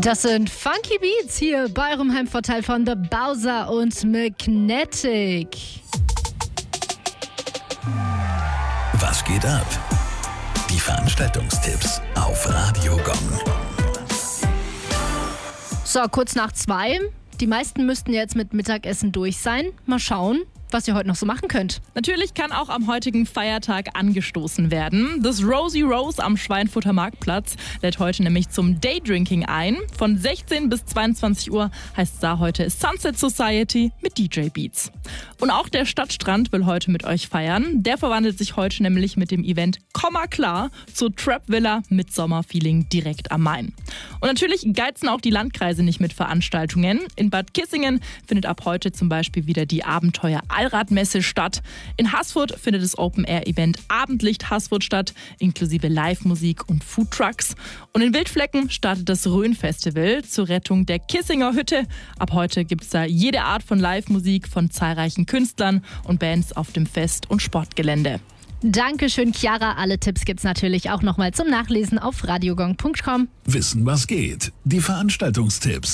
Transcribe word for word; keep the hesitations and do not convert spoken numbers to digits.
Das sind Funky Beats hier bei eurem Heimvorteil von The Bowser und Magnetic. Was geht ab? Die Veranstaltungstipps auf Radio Gong. So, kurz nach zwei. Die meisten müssten jetzt mit Mittagessen durch sein. Mal schauen, was ihr heute noch so machen könnt. Natürlich kann auch am heutigen Feiertag angestoßen werden. Das Rosie Rose am Schweinfurter Marktplatz lädt heute nämlich zum Daydrinking ein. Von sechzehn bis zweiundzwanzig Uhr heißt es da heute Sunset Society mit D J Beats. Und auch der Stadtstrand will heute mit euch feiern. Der verwandelt sich heute nämlich mit dem Event Komma klar zur Trap Villa mit Sommerfeeling direkt am Main. Und natürlich geizen auch die Landkreise nicht mit Veranstaltungen. In Bad Kissingen findet ab heute zum Beispiel wieder die Abenteuer Allradmesse statt. In Haßfurt findet das Open-Air-Event Abendlicht Haßfurt statt, inklusive Live-Musik und Foodtrucks. Und in Wildflecken startet das Rhön-Festival zur Rettung der Kissinger Hütte. Ab heute gibt es da jede Art von Live-Musik von zahlreichen Künstlern und Bands auf dem Fest- und Sportgelände. Dankeschön, Chiara. Alle Tipps gibt's natürlich auch nochmal zum Nachlesen auf radiogong punkt com. Wissen, was geht? Die Veranstaltungstipps.